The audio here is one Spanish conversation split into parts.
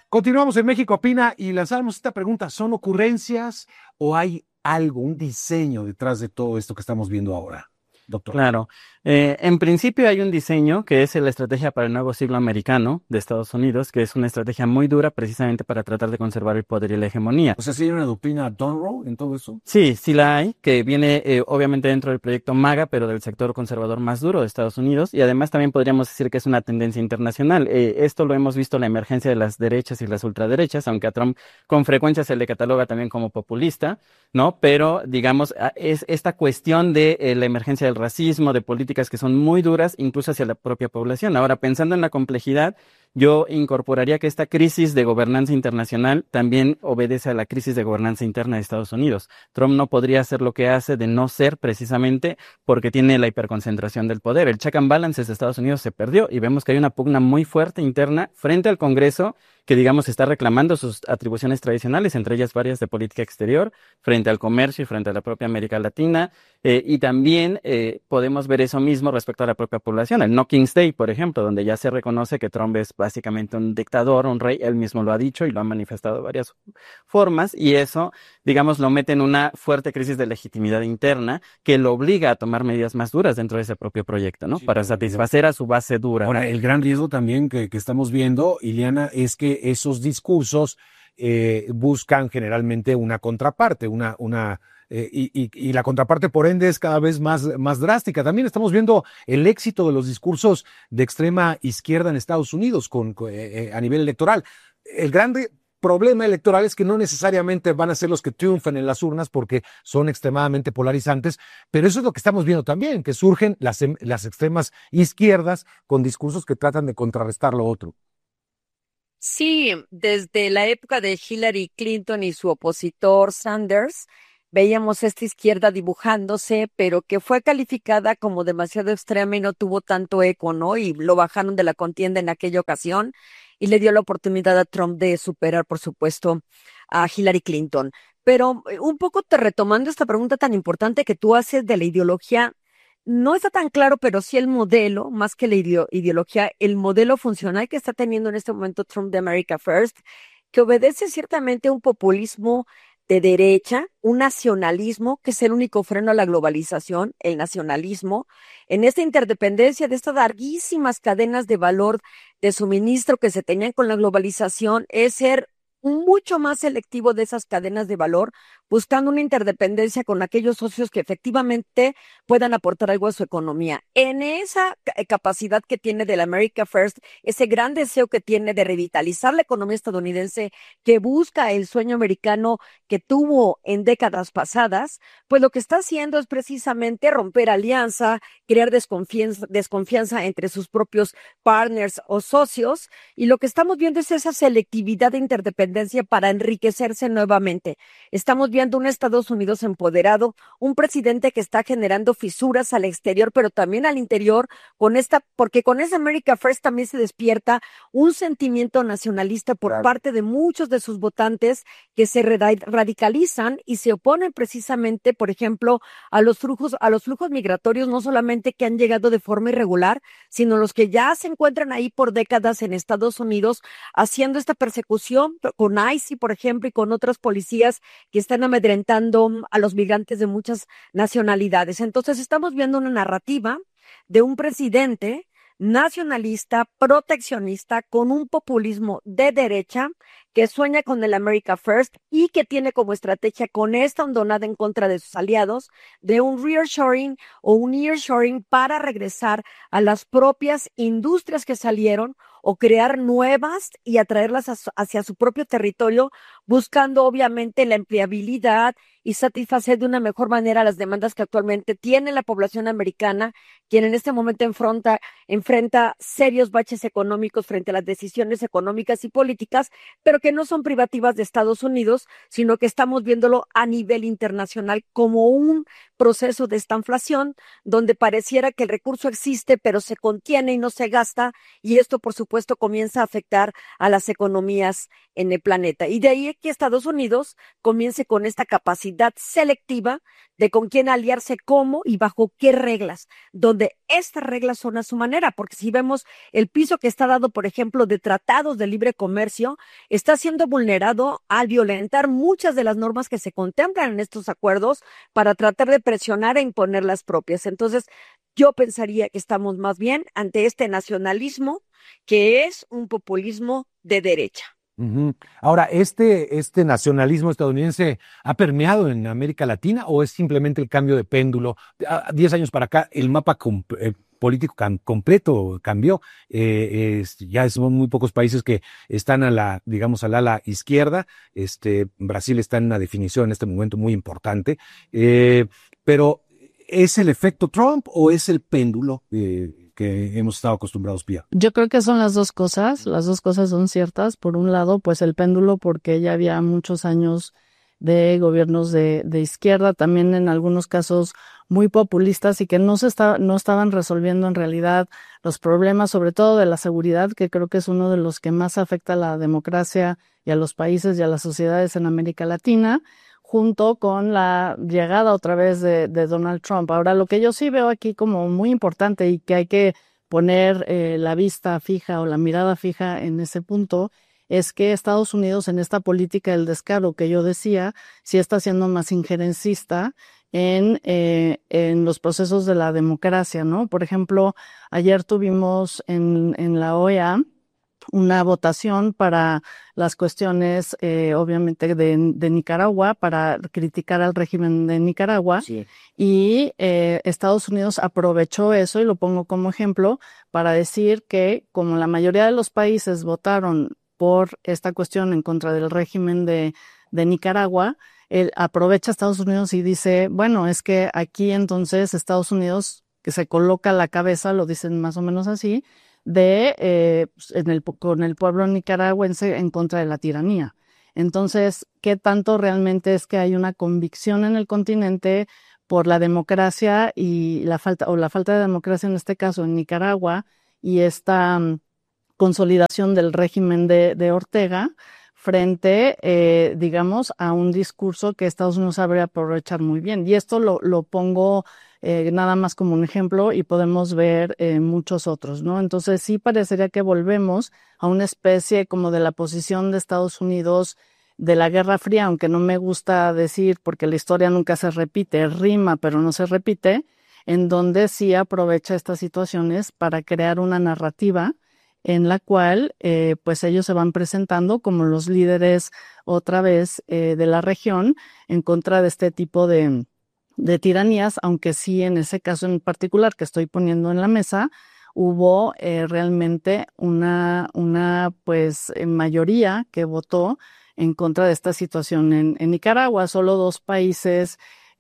Continuamos en México Opina y lanzamos esta pregunta. ¿Son ocurrencias o hay algo, un diseño detrás de todo esto que estamos viendo ahora, doctor? Claro. En principio hay un diseño que es la estrategia para el nuevo siglo americano de Estados Unidos, que es una estrategia muy dura precisamente para tratar de conservar el poder y la hegemonía. O sea, ¿sí hay una doctrina Donroe en todo eso? Sí, sí la hay, que viene obviamente dentro del proyecto MAGA, pero del sector conservador más duro de Estados Unidos, y además también podríamos decir que es una tendencia internacional. Esto lo hemos visto en la emergencia de las derechas y las ultraderechas, aunque a Trump con frecuencia se le cataloga también como populista, ¿no? Pero digamos, es esta cuestión de la emergencia del racismo, de políticas que son muy duras, incluso hacia la propia población. Ahora, pensando en la complejidad, yo incorporaría que esta crisis de gobernanza internacional también obedece a la crisis de gobernanza interna de Estados Unidos. Trump no podría hacer lo que hace de no ser precisamente porque tiene la hiperconcentración del poder. El check and balances de Estados Unidos se perdió y vemos que hay una pugna muy fuerte interna frente al Congreso que, digamos, está reclamando sus atribuciones tradicionales, entre ellas varias de política exterior, frente al comercio y frente a la propia América Latina. Y también podemos ver eso mismo respecto a la propia población. El No King's Day, por ejemplo, donde ya se reconoce que Trump es básicamente un dictador, un rey, él mismo lo ha dicho y lo ha manifestado de varias formas, y eso, digamos, lo mete en una fuerte crisis de legitimidad interna que lo obliga a tomar medidas más duras dentro de ese propio proyecto, ¿no? Sí, Para satisfacer a su base dura. ahora, el gran riesgo también que estamos viendo, Ileana, es que esos discursos buscan generalmente una contraparte, y la contraparte, por ende, es cada vez más drástica. También estamos viendo el éxito de los discursos de extrema izquierda en Estados Unidos a nivel electoral. El grande problema electoral es que no necesariamente van a ser los que triunfen en las urnas porque son extremadamente polarizantes, pero eso es lo que estamos viendo también, que surgen las extremas izquierdas con discursos que tratan de contrarrestar lo otro. Sí, desde la época de Hillary Clinton y su opositor Sanders, veíamos esta izquierda dibujándose, pero que fue calificada como demasiado extrema y no tuvo tanto eco, ¿no? Y lo bajaron de la contienda en aquella ocasión y le dio la oportunidad a Trump de superar, por supuesto, a Hillary Clinton. Pero un poco te retomando esta pregunta tan importante que tú haces de la ideología, no está tan claro, pero sí el modelo, más que la ideología, el modelo funcional que está teniendo en este momento Trump de America First, que obedece ciertamente a un populismo de derecha, un nacionalismo que es el único freno a la globalización, el nacionalismo, en esta interdependencia de estas larguísimas cadenas de valor de suministro que se tenían con la globalización, es ser mucho más selectivo de esas cadenas de valor, buscando una interdependencia con aquellos socios que efectivamente puedan aportar algo a su economía. En esa capacidad que tiene del America First, ese gran deseo que tiene de revitalizar la economía estadounidense, que busca el sueño americano que tuvo en décadas pasadas, pues lo que está haciendo es precisamente romper alianza, crear desconfianza entre sus propios partners o socios, y lo que estamos viendo es esa selectividad de interdependencia para enriquecerse nuevamente. Estamos viendo un Estados Unidos empoderado, un presidente que está generando fisuras al exterior, pero también al interior, porque con esa America First también se despierta un sentimiento nacionalista por Claro. parte de muchos de sus votantes que se radicalizan y se oponen precisamente, por ejemplo, a los flujos migratorios, no solamente que han llegado de forma irregular, sino los que ya se encuentran ahí por décadas en Estados Unidos haciendo esta persecución con ICE, por ejemplo, y con otras policías que están amedrentando a los migrantes de muchas nacionalidades. Entonces, estamos viendo una narrativa de un presidente nacionalista, proteccionista, con un populismo de derecha que sueña con el America First y que tiene como estrategia con esta hondonada en contra de sus aliados de un rearshoring o un nearshoring para regresar a las propias industrias que salieron o crear nuevas y atraerlas hacia su propio territorio, buscando obviamente la empleabilidad y satisfacer de una mejor manera las demandas que actualmente tiene la población americana, quien en este momento enfrenta serios baches económicos frente a las decisiones económicas y políticas, pero que no son privativas de Estados Unidos, sino que estamos viéndolo a nivel internacional como un proceso de estanflación, donde pareciera que el recurso existe, pero se contiene y no se gasta, y esto, por supuesto, comienza a afectar a las economías en el planeta. Y de ahí que Estados Unidos comience con esta capacidad capacidad selectiva de con quién aliarse, cómo y bajo qué reglas, donde estas reglas son a su manera, porque si vemos el piso que está dado, por ejemplo, de tratados de libre comercio, está siendo vulnerado al violentar muchas de las normas que se contemplan en estos acuerdos para tratar de presionar e imponer las propias. Entonces, yo pensaría que estamos más bien ante este nacionalismo que es un populismo de derecha. Uh-huh. Ahora, ¿este nacionalismo estadounidense ha permeado en América Latina o es simplemente el cambio de péndulo? 10 años para acá, el mapa político completo cambió. Ya son muy pocos países que están al ala izquierda. Brasil está en una definición en este momento muy importante. Pero, ¿es el efecto Trump o es el péndulo que hemos estado acostumbrados, Pía? Yo creo que son las dos cosas son ciertas. Por un lado, pues el péndulo, porque ya había muchos años de gobiernos de izquierda, también en algunos casos muy populistas y que no estaban resolviendo en realidad los problemas, sobre todo de la seguridad, que creo que es uno de los que más afecta a la democracia y a los países y a las sociedades en América Latina, junto con la llegada otra vez de Donald Trump. Ahora, lo que yo sí veo aquí como muy importante y que hay que poner la vista fija o la mirada fija en ese punto, es que Estados Unidos en esta política del descaro que yo decía, sí está siendo más injerencista en los procesos de la democracia, ¿no? Por ejemplo, ayer tuvimos en la OEA una votación para las cuestiones, obviamente, de Nicaragua, para criticar al régimen de Nicaragua. Sí. Y Estados Unidos aprovechó eso, y lo pongo como ejemplo, para decir que como la mayoría de los países votaron por esta cuestión en contra del régimen de Nicaragua, él aprovecha Estados Unidos y dice, bueno, es que aquí entonces Estados Unidos, que se coloca a la cabeza, lo dicen más o menos así, con el pueblo nicaragüense en contra de la tiranía. Entonces, ¿qué tanto realmente es que hay una convicción en el continente por la democracia y la falta de democracia en este caso en Nicaragua y esta consolidación del régimen de Ortega frente, digamos, a un discurso que Estados Unidos sabe aprovechar muy bien? Y esto lo pongo nada más como un ejemplo y podemos ver muchos otros, ¿no? Entonces sí parecería que volvemos a una especie como de la posición de Estados Unidos de la Guerra Fría, aunque no me gusta decir porque la historia nunca se repite, rima pero no se repite, en donde sí aprovecha estas situaciones para crear una narrativa en la cual pues ellos se van presentando como los líderes otra vez de la región en contra de este tipo de tiranías, aunque sí en ese caso en particular que estoy poniendo en la mesa, hubo realmente una pues mayoría que votó en contra de esta situación en Nicaragua. Solo 2 países,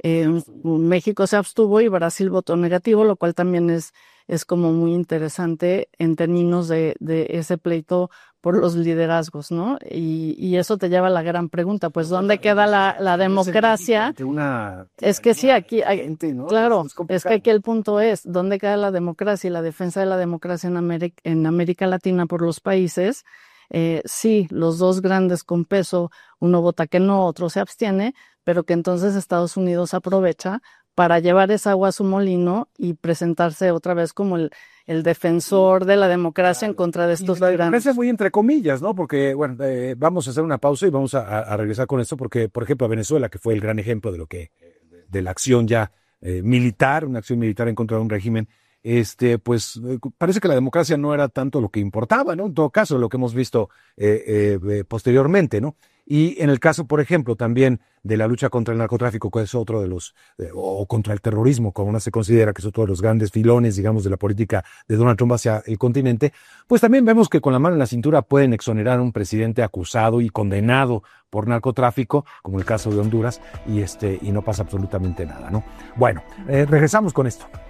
México se abstuvo y Brasil votó negativo, lo cual también es como muy interesante en términos de ese pleito por los liderazgos, ¿no? Y eso te lleva a la gran pregunta, pues, ¿dónde queda la democracia? Es que sí, aquí hay, ¿no? Claro, es que aquí el punto es, ¿dónde queda la democracia y la defensa de la democracia en América Latina por los países? Sí, los 2 grandes con peso, uno vota que no, otro se abstiene, pero que entonces Estados Unidos aprovecha para llevar esa agua a su molino y presentarse otra vez como el defensor de la democracia en contra de estos grandes. Parece muy entre comillas, ¿no? Porque, bueno, vamos a hacer una pausa y vamos a regresar con esto porque, por ejemplo, a Venezuela, que fue el gran ejemplo de la acción ya militar, una acción militar en contra de un régimen, pues parece que la democracia no era tanto lo que importaba, ¿no? En todo caso, lo que hemos visto posteriormente, ¿no? Y en el caso, por ejemplo, también de la lucha contra el narcotráfico, que es otro de los, o contra el terrorismo, como una se considera que es otro de los grandes filones, digamos, de la política de Donald Trump hacia el continente, pues también vemos que con la mano en la cintura pueden exonerar a un presidente acusado y condenado por narcotráfico, como el caso de Honduras, y no pasa absolutamente nada, ¿no? Bueno, regresamos con esto.